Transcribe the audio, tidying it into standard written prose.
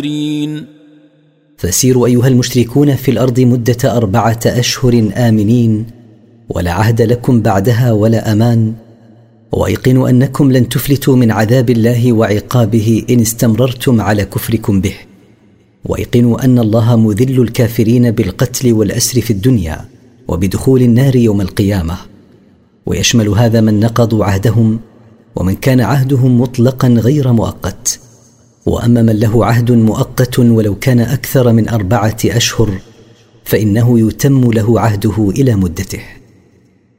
فسيروا أيها المشركون في الأرض مدة 4 أشهر آمنين، ولا عهد لكم بعدها ولا أمان، وأيقنوا أنكم لن تفلتوا من عذاب الله وعقابه إن استمررتم على كفركم به، وأيقنوا أن الله مذل الكافرين بالقتل والأسر في الدنيا وبدخول النار يوم القيامة. ويشمل هذا من نقضوا عهدهم ومن كان عهدهم مطلقا غير مؤقت. وأما من له عهد مؤقت ولو كان أكثر من 4 أشهر فإنه يتم له عهده إلى مدته.